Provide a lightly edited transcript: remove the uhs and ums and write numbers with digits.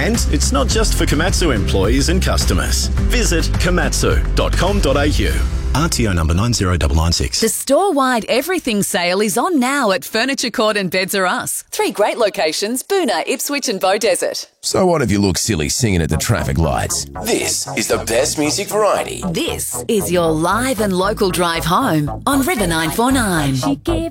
And it's not just for Komatsu employees and customers. Visit komatsu.com.au. RTO number 90996. The store-wide everything sale is on now at Furniture Court and Beds R Us. 3 great locations, Boonah, Ipswich and Beaudesert. So what if you look silly singing at the traffic lights? This is the best music variety. This is your live and local drive home on River 949. She gave